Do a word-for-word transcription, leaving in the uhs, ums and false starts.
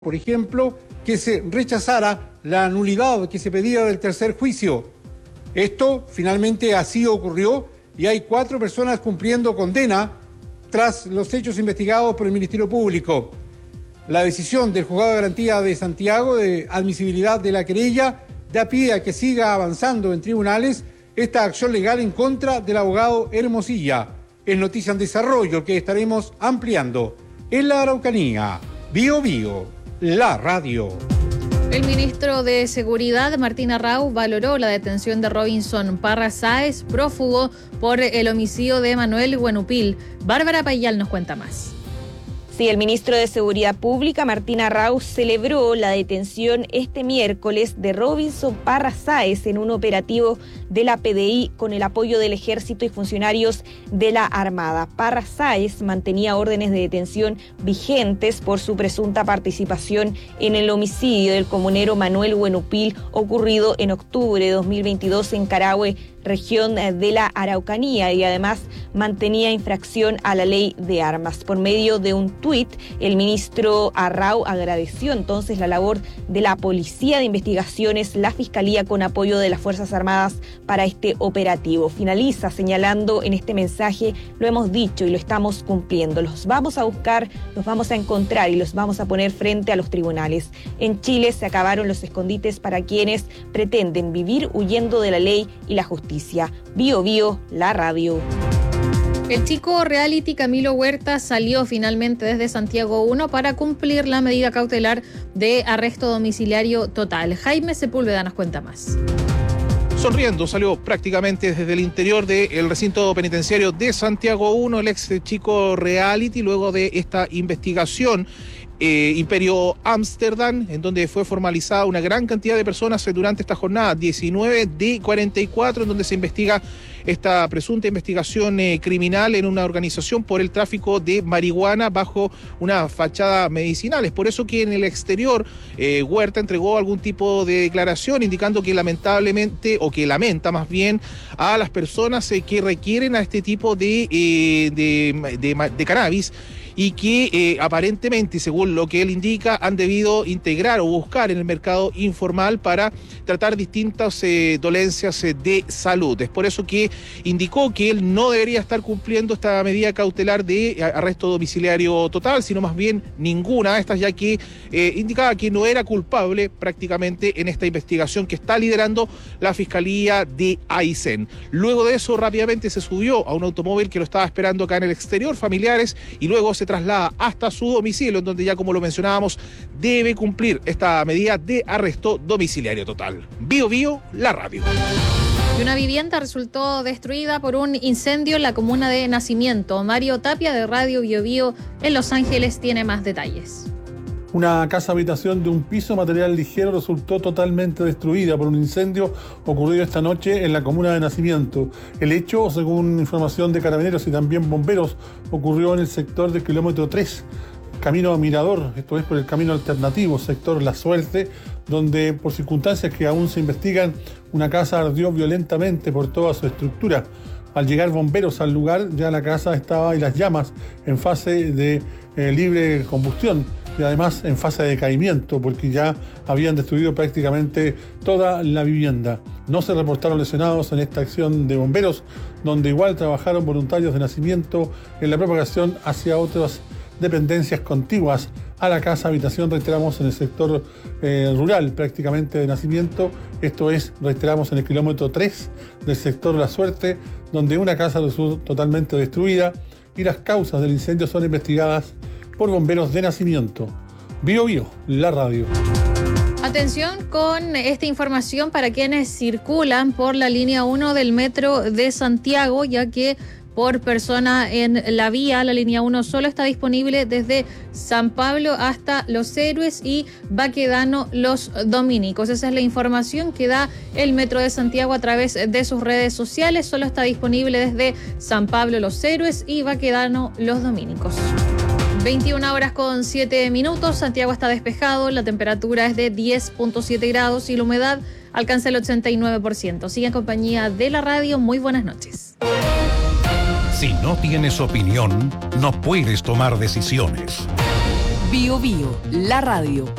Por ejemplo, que se rechazara la nulidad que se pedía del tercer juicio. Esto finalmente así ocurrió y hay cuatro personas cumpliendo condena tras los hechos investigados por el Ministerio Público. La decisión del Juzgado de Garantía de Santiago de admisibilidad de la querella da pie a que siga avanzando en tribunales esta acción legal en contra del abogado Hermosilla. Es noticia en desarrollo que estaremos ampliando en la Araucanía. Bio Bio. La radio. El ministro de Seguridad, Martín Arrau, valoró la detención de Robinson Parra Sáez, prófugo por el homicidio de Manuel Huenupil. Bárbara Payal nos cuenta más. Sí, el ministro de Seguridad Pública, Martín Arrau, celebró la detención este miércoles de Robinson Parra Sáez en un operativo de la P D I con el apoyo del Ejército y funcionarios de la Armada. Parra Sáez mantenía órdenes de detención vigentes por su presunta participación en el homicidio del comunero Manuel Huenupil ocurrido en octubre de dos mil veintidós en Carahue, región de la Araucanía, y además mantenía infracción a la ley de armas. Por medio de un tuit, el ministro Arrau agradeció entonces la labor de la Policía de Investigaciones, la Fiscalía con apoyo de las Fuerzas Armadas para este operativo. Finaliza señalando en este mensaje: lo hemos dicho y lo estamos cumpliendo. Los vamos a buscar, los vamos a encontrar y los vamos a poner frente a los tribunales. En Chile se acabaron los escondites para quienes pretenden vivir huyendo de la ley y la justicia. Bio Bio, la radio. El chico reality Camilo Huerta salió finalmente desde Santiago uno para cumplir la medida cautelar de arresto domiciliario total. Jaime Sepúlveda nos cuenta más. Sonriendo salió prácticamente desde el interior del recinto penitenciario de Santiago uno el ex chico reality luego de esta investigación. Eh, Imperio Ámsterdam, en donde fue formalizada una gran cantidad de personas durante esta jornada, diecinueve de cuarenta y cuatro, en donde se investiga esta presunta investigación eh, criminal en una organización por el tráfico de marihuana bajo una fachada medicinal. Es por eso que en el exterior eh, Huerta entregó algún tipo de declaración indicando que lamentablemente, o que lamenta más bien, a las personas eh, que requieren a este tipo de, eh, de, de, de cannabis, y que eh, aparentemente, según lo que él indica, han debido integrar o buscar en el mercado informal para tratar distintas eh, dolencias eh, de salud. Es por eso que indicó que él no debería estar cumpliendo esta medida cautelar de arresto domiciliario total, sino más bien ninguna de estas, ya que eh, indicaba que no era culpable prácticamente en esta investigación que está liderando la Fiscalía de Aysén. Luego de eso, rápidamente se subió a un automóvil que lo estaba esperando acá en el exterior, familiares, y luego se traslada hasta su domicilio, en donde ya, como lo mencionábamos, debe cumplir esta medida de arresto domiciliario total. Bio Bio, la radio. Y una vivienda resultó destruida por un incendio en la comuna de Nacimiento. Mario Tapia, de Radio Bio Bio en Los Ángeles, tiene más detalles. Una casa habitación de un piso material ligero resultó totalmente destruida por un incendio ocurrido esta noche en la comuna de Nacimiento. El hecho, según información de carabineros y también bomberos, ocurrió en el sector del kilómetro tres, camino a Mirador, esto es por el camino alternativo, sector La Suerte, donde por circunstancias que aún se investigan, una casa ardió violentamente por toda su estructura. Al llegar bomberos al lugar, ya la casa estaba y las llamas en fase de eh, libre combustión, y además en fase de decaimiento, porque ya habían destruido prácticamente toda la vivienda. No se reportaron lesionados en esta acción de bomberos, donde igual trabajaron voluntarios de Nacimiento en la propagación hacia otras dependencias contiguas a la casa habitación, reiteramos, en el sector eh, rural prácticamente de Nacimiento. Esto es, reiteramos, en el kilómetro tres del sector La Suerte, donde una casa resultó totalmente destruida y las causas del incendio son investigadas por bomberos de Nacimiento. Bio Bio, la radio. Atención con esta información para quienes circulan por la línea uno del metro de Santiago, ya que por persona en la vía, la línea uno solo está disponible desde San Pablo hasta Los Héroes y Baquedano Los Dominicos. Esa es la información que da el Metro de Santiago a través de sus redes sociales. Solo está disponible desde San Pablo, Los Héroes y Baquedano Los Dominicos. veintiuna horas con siete minutos, Santiago está despejado, la temperatura es de diez punto siete grados y la humedad alcanza el ochenta y nueve por ciento. Sigue en compañía de la radio, muy buenas noches. Si no tienes opinión, no puedes tomar decisiones. Bio Bio, la radio.